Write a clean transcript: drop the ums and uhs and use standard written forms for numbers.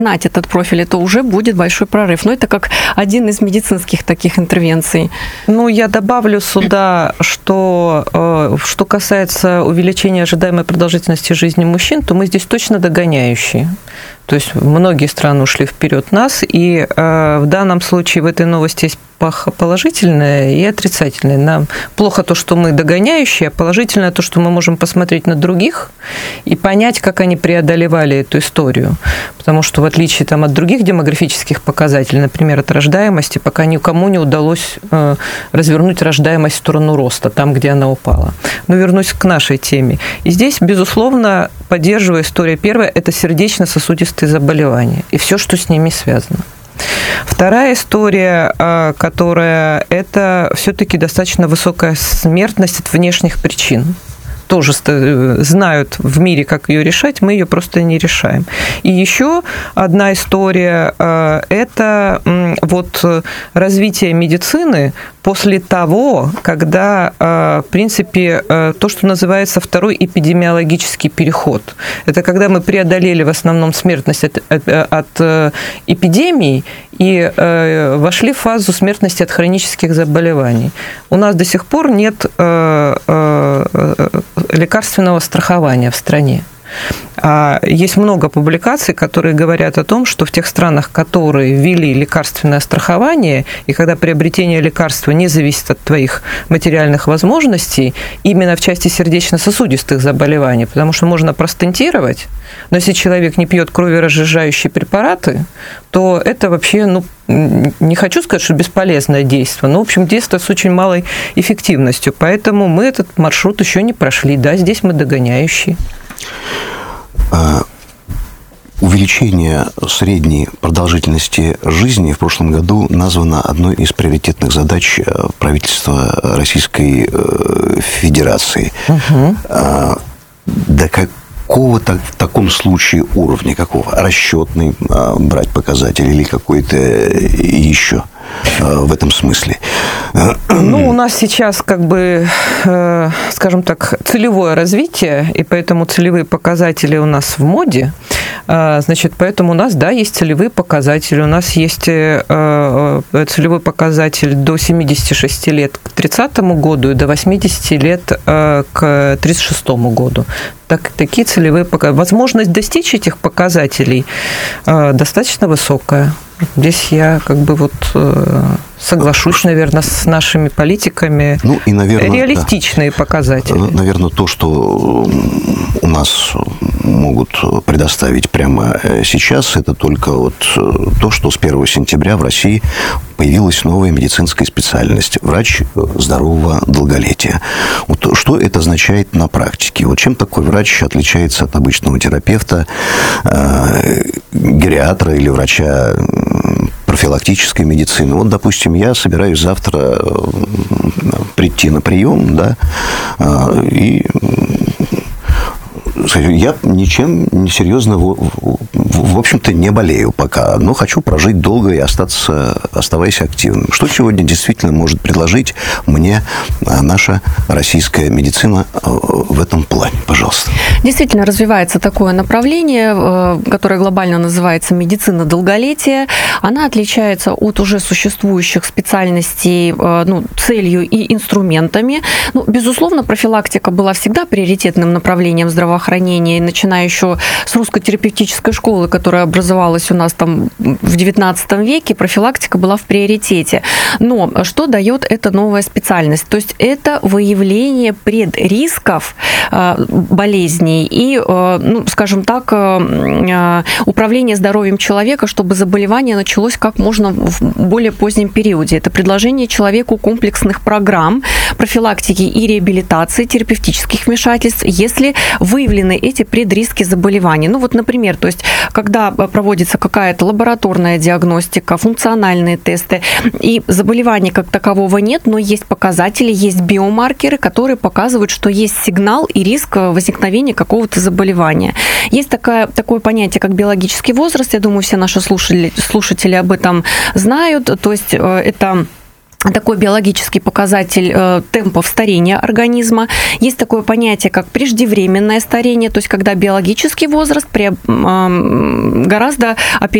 знать этот профиль, это уже будет большой прорыв. Но это как один из медицинских таких интервенций. Ну, я добавлю сюда, что касается увеличения ожидаемой продолжительности жизни мужчин, то мы здесь точно догоняющие. То есть многие страны ушли вперед нас, и в данном случае в этой новости есть положительное и отрицательное. Нам плохо то, что мы догоняющие, а положительное то, что мы можем посмотреть на других и понять, как они преодолевали эту историю. Потому что в отличие там, от других демографических показателей, например, от рождаемости, пока никому не удалось развернуть рождаемость в сторону роста, там, где она упала. Но вернусь к нашей теме. И здесь, безусловно, поддерживаю историю. Первая – это сердечно-сосудистые заболевания и все, что с ними связано. Вторая история, которая это все-таки достаточно высокая смертность от внешних причин. Тоже знают в мире, как ее решать, мы ее просто не решаем. И еще одна история – это вот развитие медицины после того, когда, в принципе, то, что называется второй эпидемиологический переход. Это когда мы преодолели в основном смертность от эпидемий и вошли в фазу смертности от хронических заболеваний. У нас до сих пор нет лекарственного страхования в стране. Есть много публикаций, которые говорят о том, что в тех странах, которые ввели лекарственное страхование, и когда приобретение лекарства не зависит от твоих материальных возможностей, именно в части сердечно-сосудистых заболеваний, потому что можно простентировать, но если человек не пьет кроверазжижающие препараты, то это вообще, не хочу сказать, что бесполезное действие, но, в общем, действие с очень малой эффективностью. Поэтому мы этот маршрут еще не прошли. Да, здесь мы догоняющие. Увеличение средней продолжительности жизни в прошлом году названо одной из приоритетных задач правительства Российской Федерации. Угу. До какого-то в таком случае уровня, какого? Расчетный брать показатель или какой-то еще в этом смысле? У нас сейчас, скажем так, целевое развитие, и поэтому целевые показатели у нас в моде. Значит, поэтому у нас, да, есть целевые показатели. У нас есть целевой показатель до 76 лет к 30 году и до 80 лет к 36 году. Такие целевые показатели. Возможность достичь этих показателей достаточно высокая. Здесь я соглашусь, наверное, с нашими политиками. И, наверное, реалистичные показатели. Наверное, то, что у нас могут предоставить прямо сейчас, это только то, что с 1 сентября в России появилась новая медицинская специальность – врач здорового долголетия. Что это означает на практике? Чем такой врач отличается от обычного терапевта, гериатра или врача профилактической медицины? Допустим, я собираюсь завтра прийти на прием, да, и я ничем несерьезно, в общем-то, не болею пока, но хочу прожить долго и оставаясь активным. Что сегодня действительно может предложить мне наша российская медицина в этом плане? Пожалуйста. Действительно, развивается такое направление, которое глобально называется медицина долголетия. Она отличается от уже существующих специальностей целью и инструментами. Безусловно, профилактика была всегда приоритетным направлением здравоохранения, начиная еще с русской терапевтической школы, которая образовалась у нас там в XIX веке, профилактика была в приоритете. Но что дает эта новая специальность? То есть это выявление предрисков болезней и, скажем так, управление здоровьем человека, чтобы заболевание началось как можно в более позднем периоде. Это предложение человеку комплексных программ профилактики и реабилитации, терапевтических вмешательств, если выявлены эти предриски заболеваний. Например, то есть, когда проводится какая-то лабораторная диагностика, функциональные тесты, и заболевания как такового нет, но есть показатели, есть биомаркеры, которые показывают, что есть сигнал и риск возникновения какого-то заболевания. Есть такое понятие, как биологический возраст. Я думаю, все наши слушатели об этом знают. То есть, это такой биологический показатель темпов старения организма. Есть такое понятие, как преждевременное старение, то есть когда биологический возраст гораздо